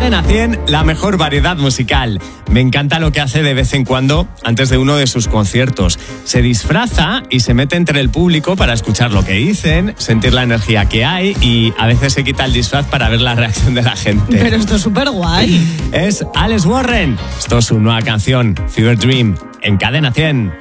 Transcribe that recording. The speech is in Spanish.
Cadena 100, la mejor variedad musical. Me encanta lo que hace de vez en cuando antes de uno de sus conciertos. Se disfraza y se mete entre el público para escuchar lo que dicen, sentir la energía que hay y a veces se quita el disfraz para ver la reacción de la gente. Pero esto es súper guay. Es Alex Warren. Esto es su nueva canción, Fever Dream, en Cadena 100.